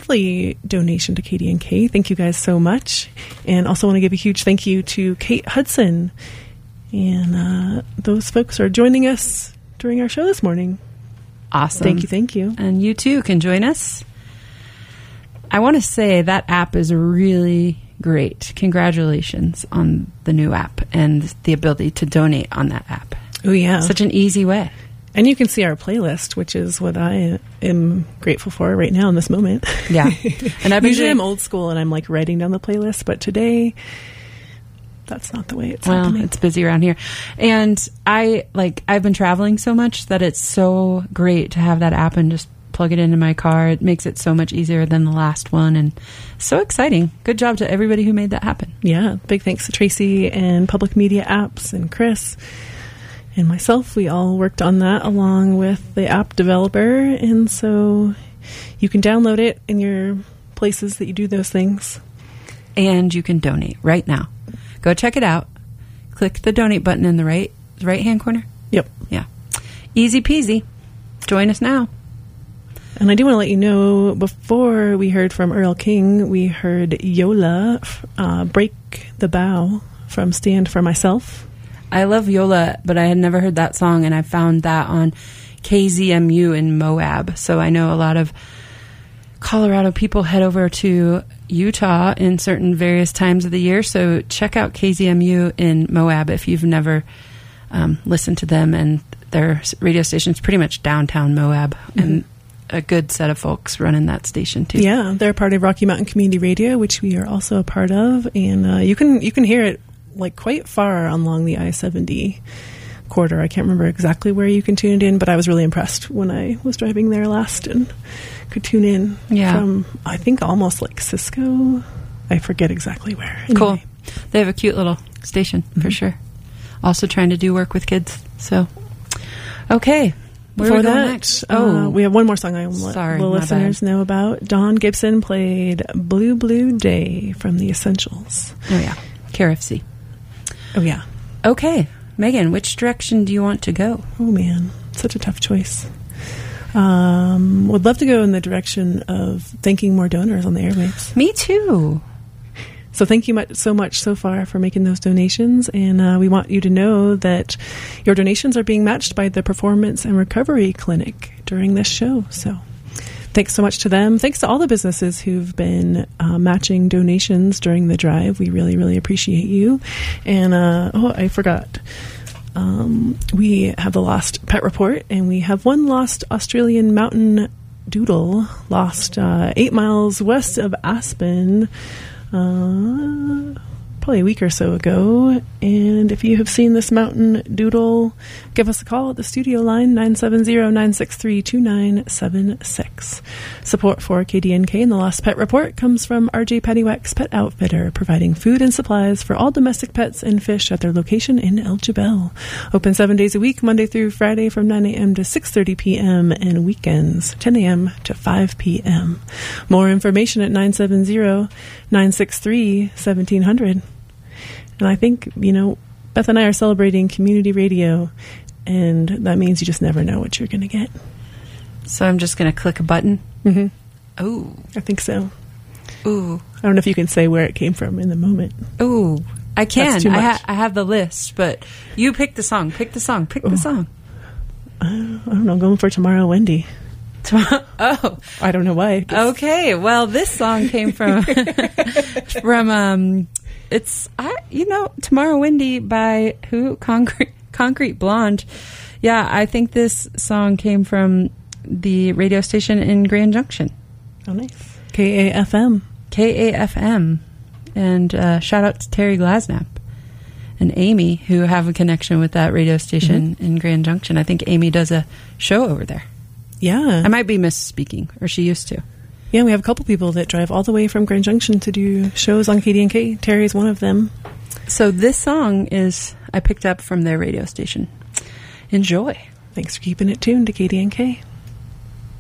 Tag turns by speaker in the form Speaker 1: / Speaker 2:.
Speaker 1: monthly donation to KDNK. Thank you guys so much. And also want to give a huge thank you to Kate Hudson. And those folks are joining us during our show this morning.
Speaker 2: Awesome.
Speaker 1: Thank you.
Speaker 2: And you too can join us. I want to say that app is really great. Congratulations on the new app and the ability to donate on that app.
Speaker 1: Oh, yeah.
Speaker 2: Such an easy way.
Speaker 1: And you can see our playlist, which is what I am grateful for right now in this moment.
Speaker 2: Yeah. And I've been
Speaker 1: usually I'm old school and I'm like writing down the playlist, but today that's not the way it's happening.
Speaker 2: It's busy around here. And I've been traveling so much that it's so great to have that app and just plug it into my car. It makes it so much easier than the last one, and so exciting. Good job to everybody who made that happen.
Speaker 1: Yeah, big thanks to Tracy and Public Media Apps and Chris and myself. We all worked on that along with the app developer, and so you can download it in your places that you do those things.
Speaker 2: And you can donate right now. Go check it out. Click the donate button in the right-hand corner.
Speaker 1: Yep.
Speaker 2: Yeah. Easy peasy. Join us now.
Speaker 1: And I do want to let you know, before we heard from Earl King, we heard Yola, Break the Bow from Stand for Myself.
Speaker 2: I love Yola, but I had never heard that song, and I found that on KZMU in Moab. So I know a lot of Colorado people head over to Utah in certain various times of the year. So check out KZMU in Moab if you've never listened to them. And their radio station is pretty much downtown Moab. Mm-hmm. And a good set of folks running that station too.
Speaker 1: Yeah, they're part of Rocky Mountain Community Radio, which we are also a part of, and you can hear it like quite far along the I-70 corridor. I can't remember exactly where you can tune it in, but I was really impressed when I was driving there last and could tune in from, I think, almost like Cisco. I forget exactly where. Anyway.
Speaker 2: Cool. They have a cute little station for sure. Also trying to do work with kids. So, okay.
Speaker 1: Before that, we have one more song I want the listeners know about. Don Gibson played Blue Blue Day from The Essentials.
Speaker 2: Oh, yeah. KRFC.
Speaker 1: Oh, yeah.
Speaker 2: Okay. Megan, which direction do you want to go?
Speaker 1: Oh, man. Such a tough choice. Would love to go in the direction of thanking more donors on the airwaves.
Speaker 2: Me too.
Speaker 1: So thank you so much so far for making those donations, and we want you to know that your donations are being matched by the Performance and Recovery Clinic during this show. So thanks so much to them. Thanks to all the businesses who've been matching donations during the drive. We really, really appreciate you. And, I forgot. We have the lost pet report, and we have one lost Australian mountain doodle lost 8 miles west of Aspen. Probably a week or so ago. And if you have seen this mountain doodle, give us a call at the studio line, 970-963-2976. Support for KDNK and the Lost Pet Report comes from RJ Paddywhack's Pet Outfitter, providing food and supplies for all domestic pets and fish at their location in El Jebel. Open 7 days a week, Monday through Friday from 9 a.m. to 6:30 p.m. and weekends 10 a.m. to 5 p.m. More information at 970-963-1700. And I think, Beth and I are celebrating community radio, and that means you just never know what you're going to get.
Speaker 2: So I'm just going to click a button?
Speaker 1: Mm-hmm.
Speaker 2: Oh.
Speaker 1: I think so.
Speaker 2: Ooh.
Speaker 1: I don't know if you can say where it came from in the moment.
Speaker 2: Ooh. I can.
Speaker 1: That's too much.
Speaker 2: I have the list, but you pick the song. Pick the song. Pick the song.
Speaker 1: I don't know. Going for Tomorrow, Wendy.
Speaker 2: Oh.
Speaker 1: I don't know why.
Speaker 2: Okay. Well, this song came from... It's Tomorrow Windy by who? Concrete Blonde. Yeah, I think this song came from the radio station in Grand Junction.
Speaker 1: Oh, nice. KAFM.
Speaker 2: And shout out to Terry Glasnap and Amy, who have a connection with that radio station in Grand Junction. I think Amy does a show over there.
Speaker 1: Yeah.
Speaker 2: I might be misspeaking, or she used to.
Speaker 1: Yeah, we have a couple people that drive all the way from Grand Junction to do shows on KDNK. Terry's one of them.
Speaker 2: So this song I picked up from their radio station. Enjoy.
Speaker 1: Thanks for keeping it tuned to KDNK.